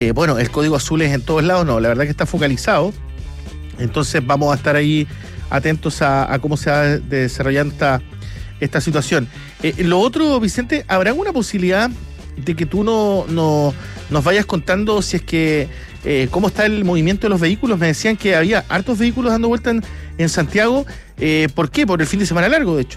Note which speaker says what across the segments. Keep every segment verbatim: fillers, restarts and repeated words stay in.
Speaker 1: Eh, bueno, el código azul es en todos lados, no, la verdad que está focalizado. Entonces vamos a estar ahí atentos a, a cómo se va desarrollando esta, esta situación. Eh, lo otro, Vicente, ¿habrá alguna posibilidad de que tú no, no nos vayas contando si es que eh, cómo está el movimiento de los vehículos? Me decían que había hartos vehículos dando vuelta en, en Santiago. Eh, ¿Por qué? Por el fin de semana largo, de hecho.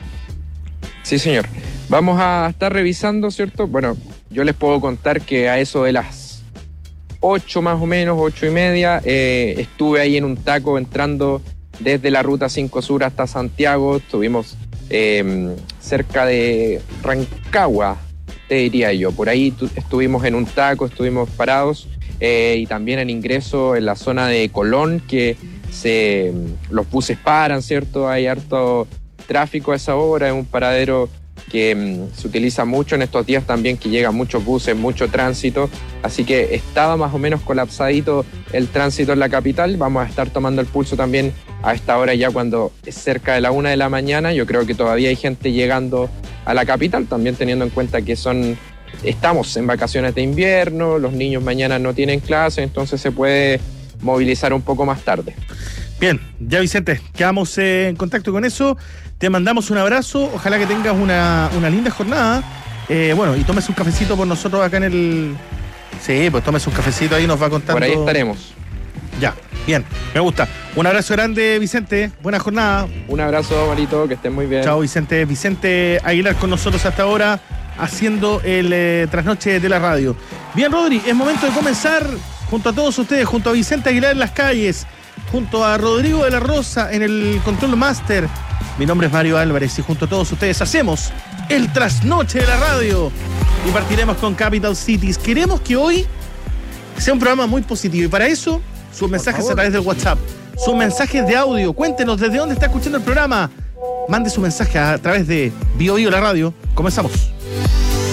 Speaker 2: Sí, señor. Vamos a estar revisando, ¿cierto? Bueno, yo les puedo contar que a eso de las ocho más o menos, ocho y media, eh, estuve ahí en un taco entrando desde la Ruta cinco Sur hasta Santiago. Estuvimos eh, cerca de Rancagua, te diría yo. Por ahí tu, estuvimos en un taco, estuvimos parados eh, y también en ingreso en la zona de Colón, que se, los buses paran, ¿cierto? Hay harto tráfico a esa hora, es un paradero que um, se utiliza mucho en estos días también, que llegan muchos buses, mucho tránsito, así que estaba más o menos colapsadito el tránsito en la capital. Vamos a estar tomando el pulso también a esta hora, ya cuando es cerca de la una de la mañana. Yo creo que todavía hay gente llegando a la capital, también teniendo en cuenta que son estamos en vacaciones de invierno, los niños mañana no tienen clase, entonces se puede movilizar un poco más tarde.
Speaker 1: Bien, ya Vicente, quedamos eh, en contacto con eso. Te mandamos un abrazo, ojalá que tengas una, una linda jornada. Eh, bueno, y tomes un cafecito por nosotros acá en el... Sí, pues tomes un cafecito ahí y nos va contando.
Speaker 2: Por ahí estaremos.
Speaker 1: Ya, bien, me gusta. Un abrazo grande, Vicente, buena jornada.
Speaker 2: Un abrazo, Marito, que estén muy bien.
Speaker 1: Chao, Vicente. Vicente Aguilar con nosotros hasta ahora, haciendo el eh, trasnoche de la radio. Bien, Rodri, es momento de comenzar junto a todos ustedes, junto a Vicente Aguilar en las calles, junto a Rodrigo de la Rosa en el Control Master. Mi nombre es Mario Álvarez y junto a todos ustedes hacemos el trasnoche de la radio y partiremos con Capital Cities. Queremos que hoy sea un programa muy positivo y para eso sus mensajes a través del WhatsApp, sus mensajes de audio. Cuéntenos desde dónde está escuchando el programa. Mande su mensaje a través de Bio Bio la radio. Comenzamos.